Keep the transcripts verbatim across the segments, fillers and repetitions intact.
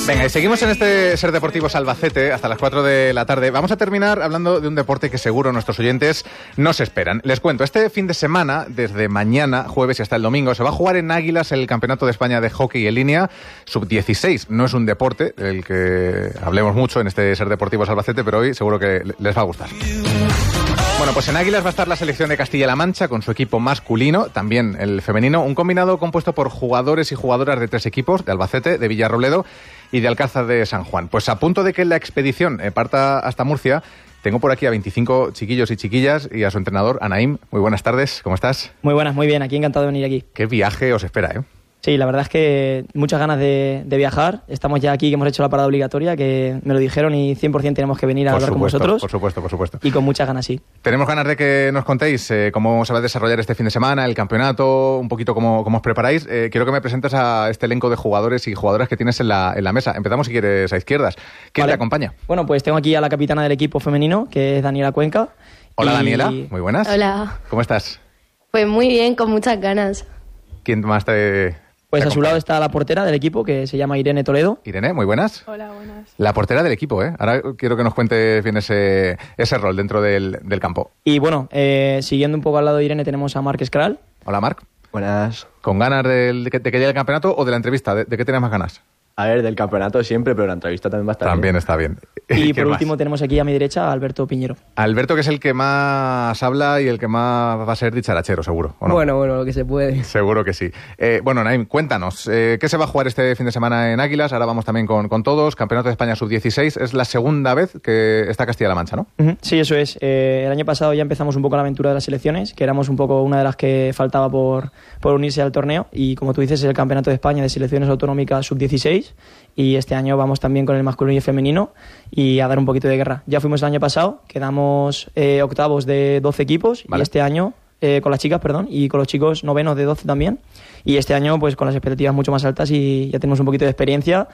Venga, y seguimos en este Ser Deportivos Albacete hasta las cuatro de la tarde. Vamos a terminar hablando de un deporte que seguro nuestros oyentes nos esperan. Les cuento, este fin de semana, desde mañana, jueves y hasta el domingo, se va a jugar en Águilas el Campeonato de España de Hockey en línea sub dieciséis. No es un deporte del que hablemos mucho en este Ser Deportivos Albacete, pero hoy seguro que les va a gustar. Bueno, pues en Águilas va a estar la selección de Castilla-La Mancha con su equipo masculino, también el femenino, un combinado compuesto por jugadores y jugadoras de tres equipos, de Albacete, de Villarrobledo y de Alcázar de San Juan. Pues a punto de que la expedición eh, parta hasta Murcia, tengo por aquí a veinticinco chiquillos y chiquillas y a su entrenador, Anaim. Muy buenas tardes, ¿cómo estás? Muy buenas, muy bien, aquí encantado de venir aquí. Qué viaje os espera, ¿eh? Sí, la verdad es que muchas ganas de, de viajar. Estamos ya aquí, que hemos hecho la parada obligatoria, que me lo dijeron y cien por ciento tenemos que venir a por hablar supuesto, con vosotros. Por supuesto, por supuesto. Y con muchas ganas, sí. Tenemos ganas de que nos contéis eh, cómo se va a desarrollar este fin de semana, el campeonato, un poquito cómo, cómo os preparáis. Eh, quiero que me presentes a este elenco de jugadores y jugadoras que tienes en la, en la mesa. Empezamos, si quieres, a izquierdas. ¿Quién Vale. te acompaña? Bueno, pues tengo aquí a la capitana del equipo femenino, que es Daniela Cuenca. Hola, y... Daniela. Muy buenas. Hola. ¿Cómo estás? Pues muy bien, con muchas ganas. ¿Quién más te...? Pues a su lado está la portera del equipo, que se llama Irene Toledo. Irene, muy buenas. Hola, buenas. La portera del equipo, ¿eh? Ahora quiero que nos cuentes bien ese, ese rol dentro del, del campo. Y bueno, eh, siguiendo un poco al lado de Irene tenemos a Marc Escral. Hola, Marc. Buenas. ¿Con ganas del, de, que, de que llegue el campeonato o de la entrevista? ¿De, de qué tienes más ganas? A ver, del campeonato siempre, pero la entrevista también va a estar También bien. está bien. Y por más? último tenemos aquí a mi derecha a Alberto Piñero. Alberto, que es el que más habla y el que más va a ser dicharachero, seguro, ¿o no? Bueno, bueno, lo que se puede. Seguro que sí. Eh, bueno, Naim, cuéntanos, eh, ¿qué se va a jugar este fin de semana en Águilas? Ahora vamos también con, con todos. Campeonato de España sub dieciséis. Es la segunda vez que está Castilla-La Mancha, ¿no? Uh-huh. Sí, eso es. Eh, el año pasado ya empezamos un poco la aventura de las selecciones, que éramos un poco una de las que faltaba por, por unirse al torneo. Y como tú dices, es el Campeonato de España de Selecciones Autonómicas sub dieciséis. Y este año vamos también con el masculino y el femenino y a dar un poquito de guerra. Ya fuimos el año pasado, quedamos eh, octavos de doce equipos. Vale. Y este año, eh, con las chicas, perdón, y con los chicos novenos de doce también. Y este año, pues con las expectativas mucho más altas y ya tenemos un poquito de experiencia.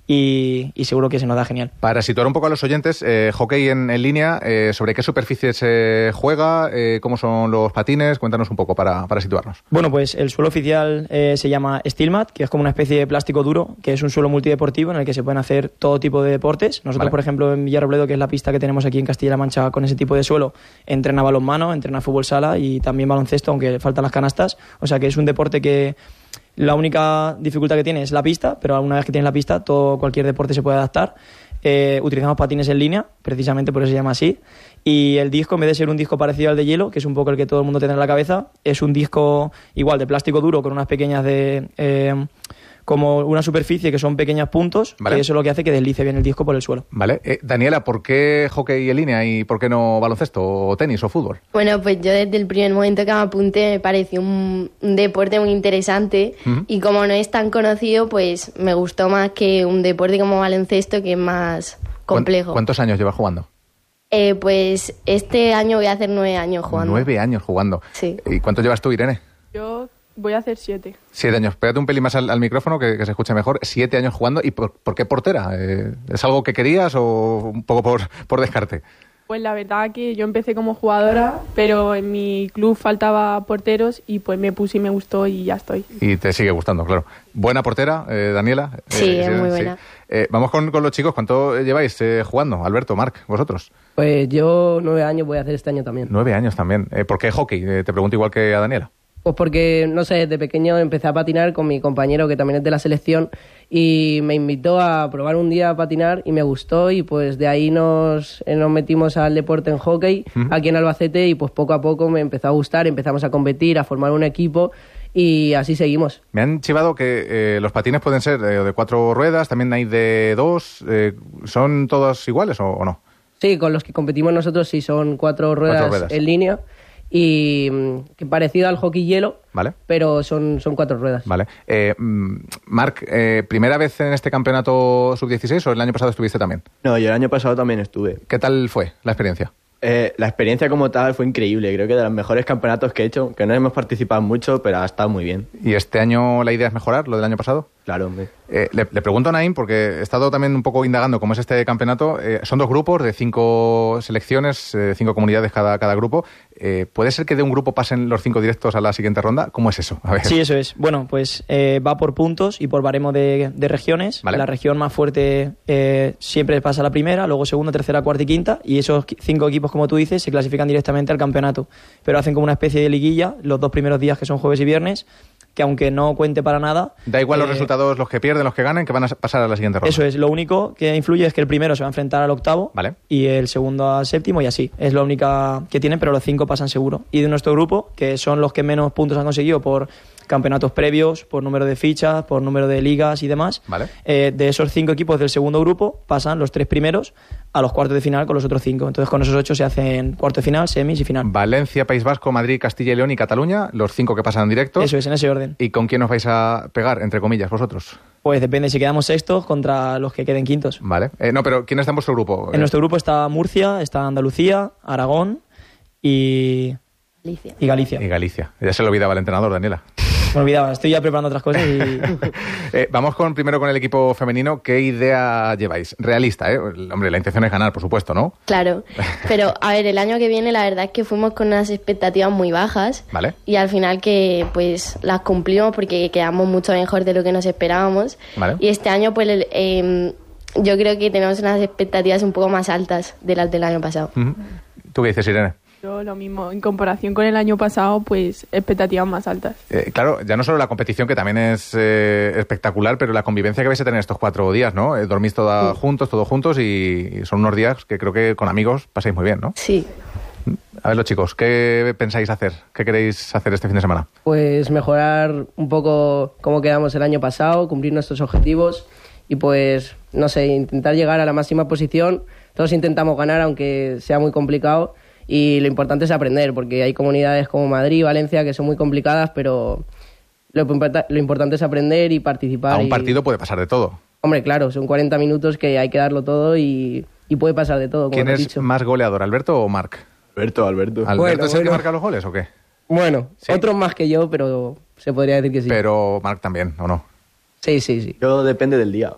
Y, y seguro que se nos da genial. Para situar un poco a los oyentes, eh, hockey en, en línea, eh, ¿sobre qué superficie se juega? Eh, ¿Cómo son los patines? Cuéntanos un poco para, para situarnos. Bueno, pues el suelo oficial eh, se llama Steelmat, que es como una especie de plástico duro, que es un suelo multideportivo en el que se pueden hacer todo tipo de deportes. Nosotros, vale. por ejemplo, en Villarrobledo, que es la pista que tenemos aquí en Castilla-La Mancha con ese tipo de suelo, entrena balonmano, entrena fútbol sala y también baloncesto, aunque faltan las canastas. O sea que es un deporte que... La única dificultad que tiene es la pista, pero una vez que tienes la pista, todo cualquier deporte se puede adaptar. Eh, utilizamos patines en línea, precisamente por eso se llama así. Y el disco, en vez de ser un disco parecido al de hielo, que es un poco el que todo el mundo tendrá en la cabeza, es un disco igual de plástico duro con unas pequeñas de... Eh, como una superficie que son pequeños puntos, vale. que eso es lo que hace que deslice bien el disco por el suelo. Vale. Eh, Daniela, ¿por qué hockey en línea y por qué no baloncesto o tenis o fútbol? Bueno, pues yo desde el primer momento que me apunté me pareció un, un deporte muy interesante uh-huh. y como no es tan conocido, pues me gustó más que un deporte como baloncesto, que es más complejo. ¿Cuántos años llevas jugando? Eh, pues este año voy a hacer nueve años jugando. Nueve años jugando. Sí. ¿Y cuánto llevas tú, Irene? Yo... Voy a hacer siete. Siete años. Pégate un pelín más al, al micrófono que, que se escuche mejor. Siete años jugando. ¿Y por, por qué portera? Eh, ¿Es algo que querías o un poco por, por descarte? Pues la verdad que yo empecé como jugadora, pero en mi club faltaba porteros y pues me puse y me gustó y ya estoy. Y te sigue gustando, claro. ¿Buena portera, eh, Daniela? Sí, eh, es muy buena. Sí. Eh, vamos con, con los chicos. ¿Cuánto lleváis eh, jugando? Alberto, Marc, vosotros. Pues yo nueve años voy a hacer este año también. Nueve años también. Eh, ¿Por qué hockey? Eh, te pregunto igual que a Daniela. Pues porque, no sé, desde pequeño empecé a patinar con mi compañero que también es de la selección y me invitó a probar un día a patinar y me gustó y pues de ahí nos, nos metimos al deporte en hockey uh-huh. aquí en Albacete y pues poco a poco me empezó a gustar, empezamos a competir, a formar un equipo y así seguimos. Me han chivado que eh, los patines pueden ser eh, de cuatro ruedas, también hay de dos, eh, ¿son todos iguales o, o no? Sí, con los que competimos nosotros sí son cuatro ruedas, cuatro ruedas. en línea. Y que parecido al hockey hielo, vale. pero son, son cuatro ruedas. Vale. Eh, Marc, eh, ¿primera vez en este campeonato sub dieciséis o el año pasado estuviste también? No, yo el año pasado también estuve. ¿Qué tal fue la experiencia? Eh, la experiencia como tal fue increíble. Creo que de los mejores campeonatos que he hecho, que no hemos participado mucho, pero ha estado muy bien. ¿Y este año la idea es mejorar lo del año pasado? Claro, hombre. Eh, le, le pregunto a Naim, porque he estado también un poco indagando cómo es este campeonato. Eh, son dos grupos de cinco selecciones, eh, cinco comunidades cada, cada grupo. Eh, ¿Puede ser que de un grupo pasen los cinco directos a la siguiente ronda? ¿Cómo es eso? A ver. Sí, eso es. Bueno, pues eh, va por puntos y por baremo de, de regiones. Vale. La región más fuerte eh, siempre pasa a la primera, luego segunda, tercera, cuarta y quinta. Y esos cinco equipos, como tú dices, se clasifican directamente al campeonato. Pero hacen como una especie de liguilla los dos primeros días, que son jueves y viernes, que aunque no cuente para nada... Da igual eh, los resultados, los que pierden, los que ganen, que van a pasar a la siguiente ronda. Eso es, lo único que influye es que el primero se va a enfrentar al octavo, Vale. y el segundo al séptimo, y así. Es la única que tienen, pero los cinco pasan seguro. Y de nuestro grupo, que son los que menos puntos han conseguido por campeonatos previos, por número de fichas, por número de ligas y demás, Vale. eh, de esos cinco equipos del segundo grupo pasan los tres primeros a los cuartos de final con los otros cinco. Entonces con esos ocho se hacen cuarto de final, semis y final. Valencia, País Vasco, Madrid, Castilla y León y Cataluña, los cinco que pasan directos. Eso es, en ese orden. ¿Y con quién os vais a pegar, entre comillas, vosotros? Pues depende si quedamos sextos contra los que queden quintos. Vale. Eh, no, pero ¿quién está en vuestro grupo? En nuestro grupo está Murcia, está Andalucía, Aragón y, Alicia. y Galicia. Y Galicia. Ya se lo olvidaba el entrenador, Daniela. Me olvidaba, estoy ya preparando otras cosas y... eh, vamos con primero con el equipo femenino. ¿Qué idea lleváis? Realista, ¿eh? Hombre, la intención es ganar, por supuesto, ¿no? Claro, pero a ver, el año que viene la verdad es que fuimos con unas expectativas muy bajas. Vale. Y al final que pues las cumplimos porque quedamos mucho mejor de lo que nos esperábamos. Vale. Y este año pues el- eh, yo creo que tenemos unas expectativas un poco más altas de las del año pasado. Ujú. ¿Tú qué dices, Irene? Yo lo mismo, en comparación con el año pasado, pues expectativas más altas. Eh, claro, ya no solo la competición, que también es eh, espectacular, pero la convivencia que vais a tener estos cuatro días, ¿no? Eh, dormís todos Sí. juntos, todos juntos, y, y son unos días que creo que con amigos pasáis muy bien, ¿no? Sí. A ver, los chicos, ¿qué pensáis hacer? ¿Qué queréis hacer este fin de semana? Pues mejorar un poco cómo quedamos el año pasado, cumplir nuestros objetivos y pues, no sé, intentar llegar a la máxima posición. Todos intentamos ganar, aunque sea muy complicado, y lo importante es aprender, porque hay comunidades como Madrid y Valencia que son muy complicadas, pero lo, importa- lo importante es aprender y participar. A un y- partido puede pasar de todo. Hombre, claro, son cuarenta minutos que hay que darlo todo y, y puede pasar de todo, como ¿Quién te he es dicho. más goleador, Alberto o Marc? Alberto, Alberto. ¿Alberto Bueno, es el que bueno. marca los goles o qué? Bueno, ¿Sí? otros más que yo, pero se podría decir que sí. Pero Marc también, ¿o no? Sí, sí, sí. Yo depende del día.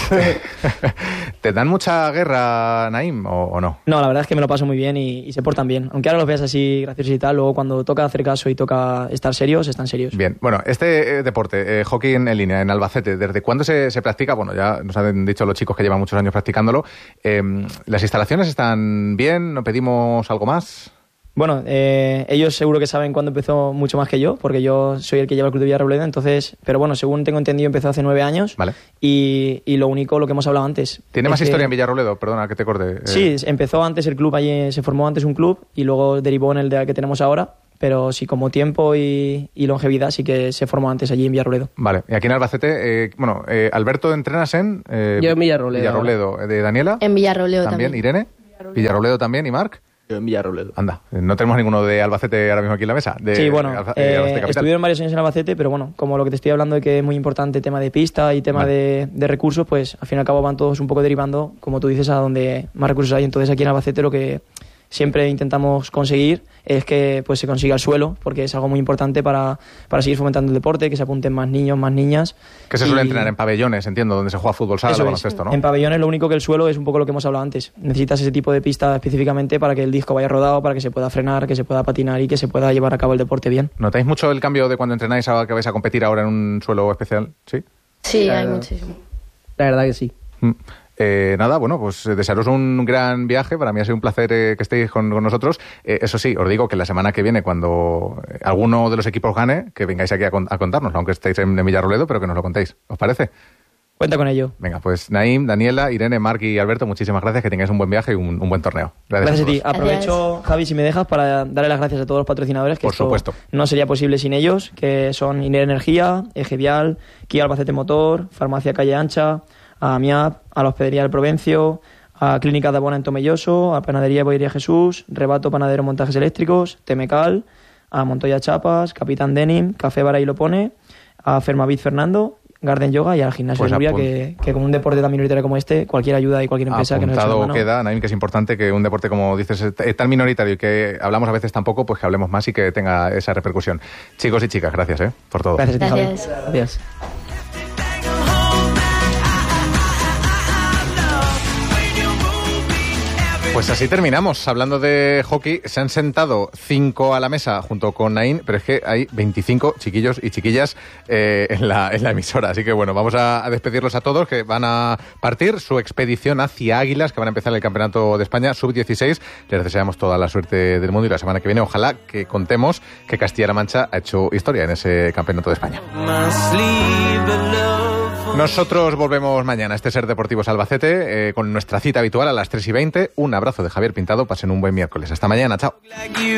¿Te dan mucha guerra, Naim, o, o no? No, la verdad es que me lo paso muy bien y, y se portan bien. Aunque ahora los veas así graciosos y tal, luego cuando toca hacer caso y toca estar serios, están serios. Bien, bueno, este eh, deporte, eh, hockey en, en línea, en Albacete, ¿desde cuándo se, se practica? Bueno, ya nos han dicho los chicos que llevan muchos años practicándolo. Eh, ¿Las instalaciones están bien? ¿No pedimos algo más? Bueno, eh, ellos seguro que saben cuándo empezó mucho más que yo, porque yo soy el que lleva el club de Villarrobledo, entonces, pero bueno, según tengo entendido empezó hace nueve años. Vale. Y, y lo único, lo que hemos hablado antes. ¿Tiene es más que- historia en Villarrobledo? Perdona que te corte. Eh, Sí, empezó antes el club, allí se formó antes un club y luego derivó en el de que tenemos ahora, pero sí, como tiempo y, y longevidad sí que se formó antes allí en Villarrobledo. Vale, y aquí en Albacete, eh, bueno, eh, Alberto, ¿entrenas en? Eh, Yo en Villarrobledo. Villarrobledo. ¿De Daniela? En Villarrobledo también. ¿Irene? Villarrobledo también. ¿Y Marc? Yo en Villarrobledo. Anda, eh, no tenemos ninguno de Albacete ahora mismo aquí en la mesa. De, Sí, bueno, Alba- eh, eh, Albacete Capital. estuvieron varios años en Albacete, pero bueno, como lo que te estoy hablando de que es muy importante tema de pista y tema Vale. de, de recursos, pues al fin y al cabo van todos un poco derivando, como tú dices, a donde más recursos hay. Entonces aquí en Albacete lo que siempre intentamos conseguir es que pues se consiga el suelo, porque es algo muy importante para, para seguir fomentando el deporte, que se apunten más niños, más niñas. Que se suele Y- entrenar en pabellones, entiendo, donde se juega fútbol sala, Eso es. baloncesto, ¿no? En pabellones lo único que el suelo es un poco lo que hemos hablado antes. Necesitas ese tipo de pista específicamente para que el disco vaya rodado, para que se pueda frenar, que se pueda patinar y que se pueda llevar a cabo el deporte bien. ¿Notáis mucho el cambio de cuando entrenáis a que vais a competir ahora en un suelo especial? ¿Sí? Sí, hay Claro. muchísimo. La verdad que sí. Mm. Eh, nada, bueno, pues eh, desearos un gran viaje. Para mí ha sido un placer eh, que estéis con, con nosotros. Eh, eso sí, os digo que la semana que viene, cuando eh, alguno de los equipos gane, que vengáis aquí a, con- a contarnos, aunque estéis en, en Villarrobledo, pero que nos lo contéis. ¿Os parece? Cuenta con ello. Venga, pues Naim, Daniela, Irene, Marc y Alberto, muchísimas gracias, que tengáis un buen viaje y un, un buen torneo. Gracias, Gracias a ti. todos. Aprovecho, Javi, si me dejas, para darle las gracias a todos los patrocinadores, que Por esto supuesto. no sería posible sin ellos, que son Iner Energía, Eje Vial, Kia Albacete Motor, Farmacia Calle Ancha, a AMIAP, a la Hospedería del Provencio, a Clínica de Abona en Tomelloso, a Panadería Boiría Jesús, Rebato Panadero Montajes Eléctricos, Temecal, a Montoya Chapas, Capitán Denim, Café Bara y Lo Pone, a Fermavit Fernando, Garden Yoga y al Gimnasio Pues de Nuria, apun- que, que con un deporte tan minoritario como este, cualquier ayuda y cualquier empresa que nos eche una Apuntado mano. queda, Naim, que es importante que un deporte, como dices, es tan minoritario y que hablamos a veces tan poco, pues que hablemos más y que tenga esa repercusión. Chicos y chicas, gracias, ¿eh? Por todo. Gracias a ti, Javi. Gracias. Gracias. Pues así terminamos. Hablando de hockey, se han sentado cinco a la mesa junto con Nain, pero es que hay veinticinco chiquillos y chiquillas eh, en, la, en la emisora. Así que bueno, vamos a, a despedirlos a todos, que van a partir su expedición hacia Águilas, que van a empezar el Campeonato de España sub dieciséis. Les deseamos toda la suerte del mundo y la semana que viene ojalá que contemos que Castilla-La Mancha ha hecho historia en ese Campeonato de España. Nosotros volvemos mañana. Este es Ser Deportivos Albacete, eh, con nuestra cita habitual a las tres y veinte. Un abrazo de Javier Pintado. Pasen un buen miércoles. Hasta mañana. Chao.